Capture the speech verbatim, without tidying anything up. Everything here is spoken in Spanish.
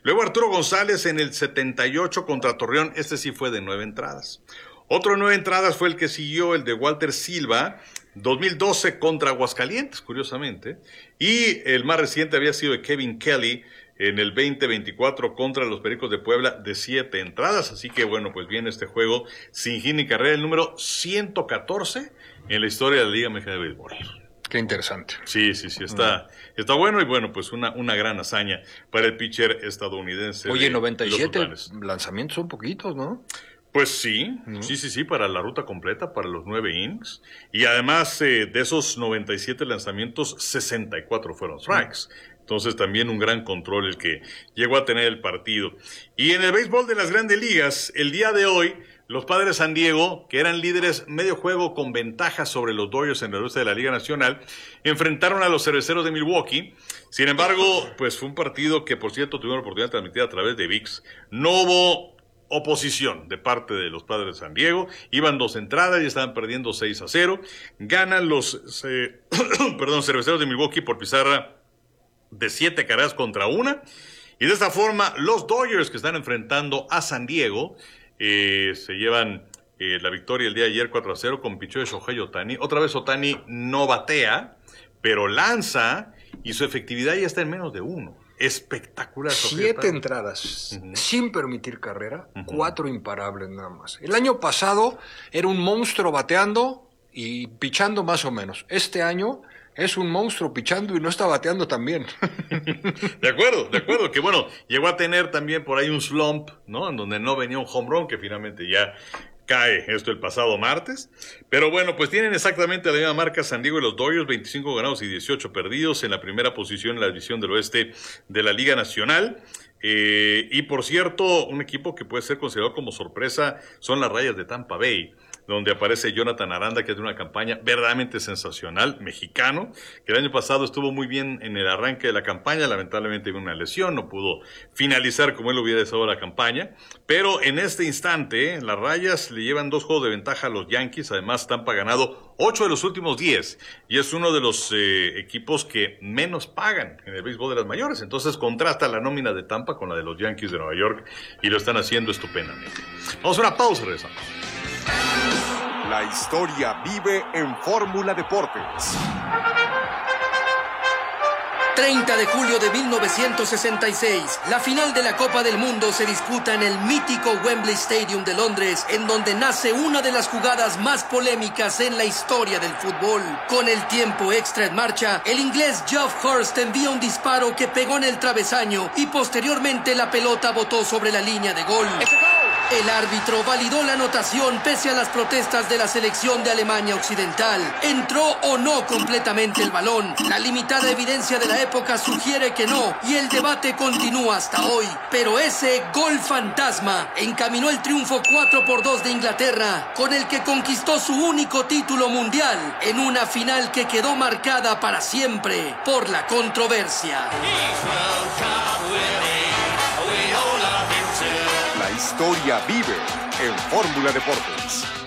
Luego Arturo González en el setenta y ocho contra Torreón, este sí fue de nueve entradas. Otro de nueve entradas fue el que siguió, el de Walter Silva, dos mil doce contra Aguascalientes, curiosamente. Y el más reciente había sido de Kevin Kelly en el veinte veinticuatro contra los Pericos de Puebla de siete entradas. Así que bueno, pues viene este juego sin hit ni carrera, el número ciento catorce en la historia de la Liga Mexicana de Béisbol. Qué interesante. Sí, sí, sí, está, mm. está bueno y bueno, pues una, una gran hazaña para el pitcher estadounidense. Oye, noventa y siete lanzamientos son poquitos, ¿no? Pues sí, uh-huh. sí, sí, sí, para la ruta completa, para los nueve innings. Y además, eh, de esos noventa y siete lanzamientos, sesenta y cuatro fueron strikes. Uh-huh. Entonces también un gran control el que llegó a tener el partido. Y en el béisbol de las Grandes Ligas, el día de hoy, los Padres de San Diego, que eran líderes medio juego con ventaja sobre los Dodgers en el oeste de la Liga Nacional, enfrentaron a los Cerveceros de Milwaukee. Sin embargo, pues fue un partido que, por cierto, tuvieron la oportunidad de transmitir a través de V I X. No hubo oposición de parte de los Padres de San Diego. Iban dos entradas y estaban perdiendo seis a cero. Ganan los eh, perdón, Cerveceros de Milwaukee por pizarra de siete carreras contra una. Y de esta forma, los Dodgers, que están enfrentando a San Diego, eh, se llevan eh, la victoria el día de ayer cuatro a cero con picheo de Shohei Ohtani. Otra vez Ohtani no batea, pero lanza y su efectividad ya está en menos de uno. Espectacular. Siete entradas, uh-huh. sin permitir carrera, uh-huh. cuatro imparables nada más. El año pasado era un monstruo bateando y pichando más o menos. Este año es un monstruo pichando y no está bateando tan bien. De acuerdo, de acuerdo. Que bueno, llegó a tener también por ahí un slump, ¿no? En donde no venía un home run, que finalmente ya cae esto el pasado martes. Pero bueno, pues tienen exactamente la misma marca San Diego y los Dodgers, veinticinco ganados y dieciocho perdidos, en la primera posición en la división del oeste de la Liga Nacional. Eh, y por cierto, un equipo que puede ser considerado como sorpresa son las Rayas de Tampa Bay, donde aparece Jonathan Aranda, que es de una campaña verdaderamente sensacional, mexicano, que el año pasado estuvo muy bien en el arranque de la campaña, lamentablemente hubo una lesión, no pudo finalizar como él hubiera deseado la campaña, pero en este instante, las Rayas le llevan dos juegos de ventaja a los Yankees. Además Tampa ha ganado ocho de los últimos diez, y es uno de los eh, equipos que menos pagan en el béisbol de las mayores. Entonces contrasta la nómina de Tampa con la de los Yankees de Nueva York, y lo están haciendo estupendamente. Vamos a una pausa y regresamos. La historia vive en Fórmula Deportes. treinta de julio de mil novecientos sesenta y seis, la final de la Copa del Mundo se disputa en el mítico Wembley Stadium de Londres, en donde nace una de las jugadas más polémicas en la historia del fútbol. Con el tiempo extra en marcha, el inglés Geoff Hurst envía un disparo que pegó en el travesaño y posteriormente la pelota botó sobre la línea de gol. El árbitro validó la anotación pese a las protestas de la selección de Alemania Occidental. ¿Entró o no completamente el balón? La limitada evidencia de la época sugiere que no, y el debate continúa hasta hoy. Pero ese gol fantasma encaminó el triunfo cuatro por dos de Inglaterra, con el que conquistó su único título mundial, en una final que quedó marcada para siempre por la controversia. La historia vive en Fórmula Deportes.